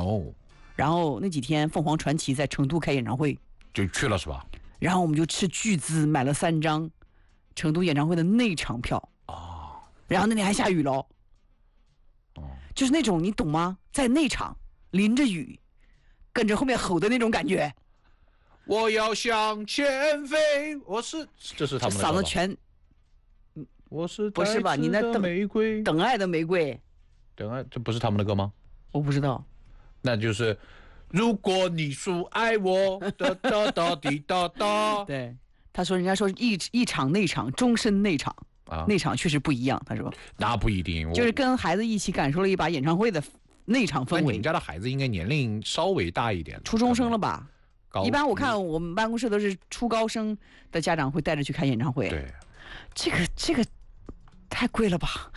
哦， 然后那几天凤凰传奇在成都开演唱会， 就去了是吧？ 然后我们就斥巨资买了3张成都演唱会的内场票。 哦， 然后那天还下雨喽。就是那种你懂吗？在内场淋着雨，跟着后面吼的那种感觉。 我要向前飞，这是他们的嗓子全。 我是不是吧？你那等爱的玫瑰， 等爱，这不是他们的歌吗？ 我不知道。 那就是如果你说爱我，哒哒哒滴哒哒。 对，他说人家说一场内场，终身内场。内场确实不一样，他说那不一定， 就是跟孩子一起感受了一把演唱会的内场氛围。 你们家的孩子应该年龄稍微大一点， 初中生了吧？一般我看我们办公室都是初高生的家长会带着去看演唱会。 对， 这个太贵了吧？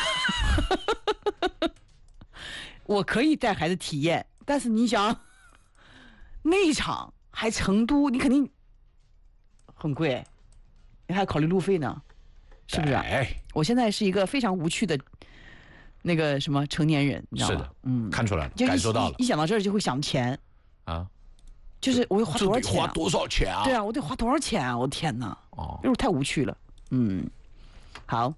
我可以带孩子体验，但是你想内场还成都，你肯定很贵，你还要考虑路费呢。是不是啊？我现在是一个非常无趣的那个什么成年人，你知道吗？ 是的，看出来了，感受到了。 一想到这儿就会想钱啊，就是我要花多少钱？ 花多少钱啊？ 对啊，我得花多少钱啊？我的天哪！因为我太无趣了。好。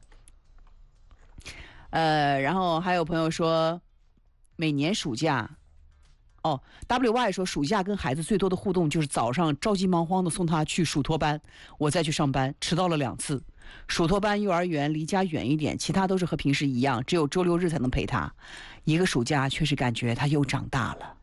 然后还有朋友说，每年暑假。WY 说暑假跟孩子最多的互动就是早上着急忙慌的送他去属托班，我再去上班，迟到了2次。属托班幼儿园离家远一点，其他都是和平时一样，只有周6日才能陪他。一个暑假确实感觉他又长大了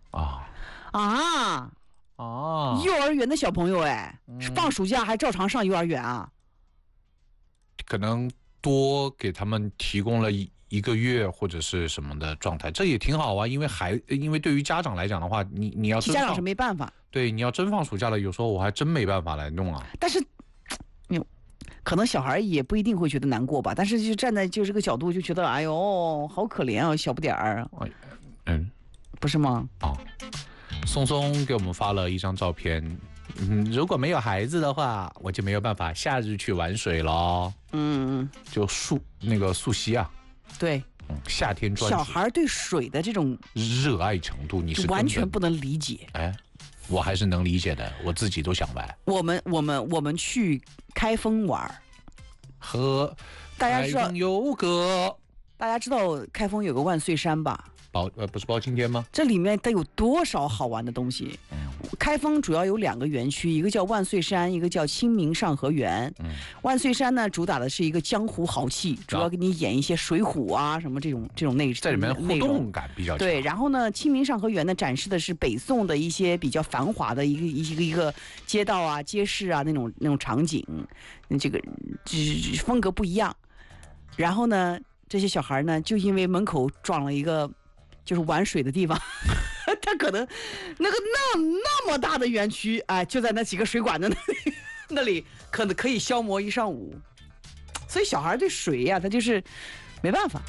幼儿园的小朋友放暑假还照常上幼儿园啊？ 可能多给他们提供了一个月或者是什么的状态，这也挺好啊。因为对于家长来讲的话，你要家长是没办法。 对，你要真放暑假了，有时候我还真没办法来弄啊。 但是，可能小孩也不一定会觉得难过吧。但是就站在就这个角度，就觉得哎呦，好可怜啊，小不点儿。不是吗？ 松松给我们发了一张照片。如果没有孩子的话，我就没有办法夏日去玩水咯。就溯溪啊。 对， 夏天专属。 小孩对水的这种热爱程度，你是完全不能理解。 我还是能理解的，我自己都想玩。 我们去开封玩， 和大家知道有个， 大家知道开封有个万岁山吧？ 不是包青天吗？ 这里面得有多少好玩的东西？开封主要有2个园区，一个叫万岁山，一个叫清明上河园。万岁山呢，主打的是一个江湖豪气，主要给你演一些水浒啊什么这种内在里面互动感比较强。 对，然后呢，清明上河园呢展示的是北宋的一些比较繁华的一个街道啊、街市啊那种场景，这个风格不一样。然后呢，这些小孩呢，就因为门口装了一个就是玩水的地方。他可能那么大的园区，就在那几个水管的那里可能可以消磨一上午。所以小孩对水呀，他就是没办法。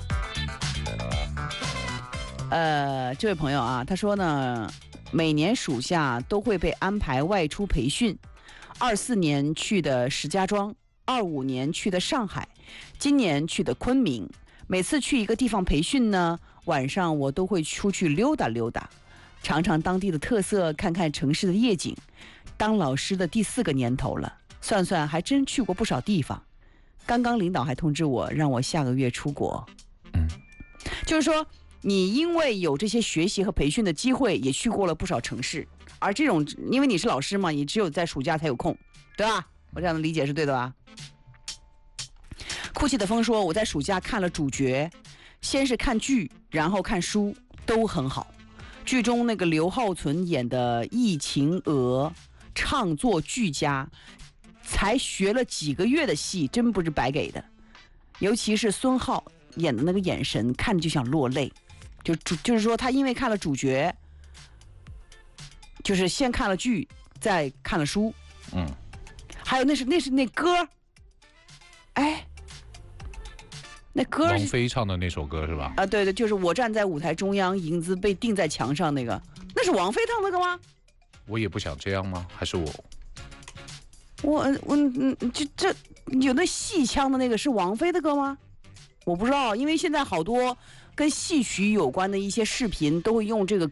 这位朋友啊，他说呢，每年暑假都会被安排外出培训，24年去的石家庄，25年去的上海，今年去的昆明。每次去一个地方培训呢，晚上我都会出去溜达溜达，尝尝当地的特色，看看城市的夜景。当老师的第4个年头了，算算还真去过不少地方。刚刚领导还通知我，让我下个月出国。就是说你因为有这些学习和培训的机会，也去过了不少城市。而这种因为你是老师嘛，你只有在暑假才有空，对吧？我这样的理解是对的吧？哭泣的风说，我在暑假看了主角，先是看剧，然后看书，都很好。剧中那个刘浩存演的易晴娥唱作俱佳，才学了几个月的戏，真不是白给的。尤其是孙浩演的那个眼神，看着就想落泪。就是说他因为看了主角，就是先看了剧，再看了书。还有那是那歌，那歌王菲唱的那首歌是吧？ 对，就是我站在舞台中央，影子被钉在墙上那个，那是王菲唱的歌吗？ 我也不想这样吗？还是这有那戏腔的那个是王菲的歌吗？我不知道，因为现在好多跟戏曲有关的一些视频都会用这个